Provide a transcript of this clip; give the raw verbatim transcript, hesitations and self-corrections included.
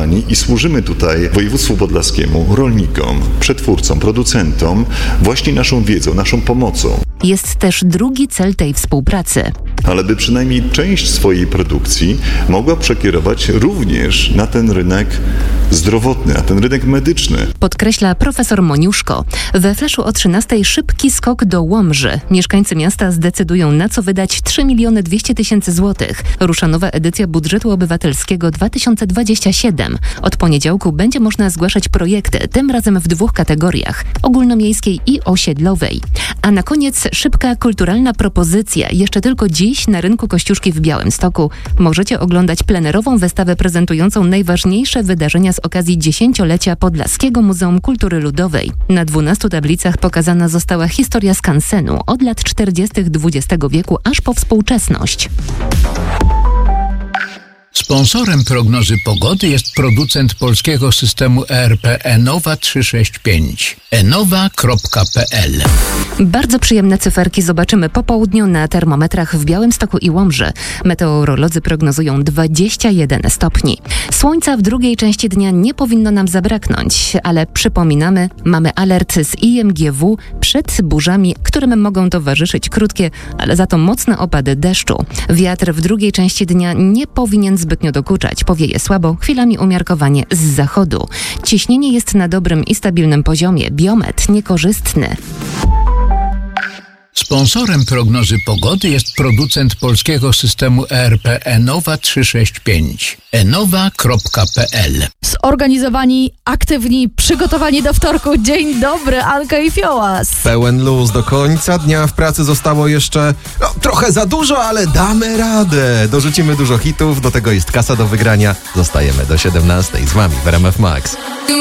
zainteresowani i służymy tutaj województwu podlaskiemu, rolnikom, przetwórcom, producentom właśnie naszą wiedzą, naszą pomocą. Jest też drugi cel tej współpracy. Ale by przynajmniej część swojej produkcji mogła przekierować również na ten rynek zdrowotny, na ten rynek medyczny. Podkreśla profesor Moniuszko. We Flaszu o trzynastej szybki skok do Łomży. Mieszkańcy miasta zdecydują, na co wydać trzy miliony dwieście tysięcy złotych. Rusza nowa edycja budżetu obywatelskiego dwa tysiące dwudziestego siódmego. Od poniedziałku będzie można zgłaszać projekty, tym razem w dwóch kategoriach: ogólnomiejskiej i osiedlowej. A na koniec szybka kulturalna propozycja. Jeszcze tylko dziś na rynku Kościuszki w Białymstoku możecie oglądać plenerową wystawę prezentującą najważniejsze wydarzenia z okazji dziesięciolecia Podlaskiego Muzeum Kultury Ludowej. Na dwunastu tablicach pokazana została historia skansenu od lat czterdziestych dwudziestego wieku aż po współczesność. Sponsorem prognozy pogody jest producent polskiego systemu E R P Enowa trzysta sześćdziesiąt pięć. enowa kropka p l. Bardzo przyjemne cyferki zobaczymy po południu na termometrach w Białymstoku i Łomży. Meteorolodzy prognozują dwadzieścia jeden stopni. Słońca w drugiej części dnia nie powinno nam zabraknąć, ale przypominamy, mamy alert z I M G W przed burzami, którym mogą towarzyszyć krótkie, ale za to mocne opady deszczu. Wiatr w drugiej części dnia nie powinien zbytnio dokuczać. Powieje słabo, chwilami umiarkowanie z zachodu. Ciśnienie jest na dobrym i stabilnym poziomie. Biometr niekorzystny. Sponsorem prognozy pogody jest producent polskiego systemu E R P Enowa trzysta sześćdziesiąt pięć. enowa kropka p l. Zorganizowani, aktywni, przygotowani do wtorku. Dzień dobry, Anka i Fiołas. Pełen luz do końca dnia. W pracy zostało jeszcze no, trochę za dużo, ale damy radę. Dorzucimy dużo hitów, do tego jest kasa do wygrania. Zostajemy do siedemnastej z wami w R M F Max.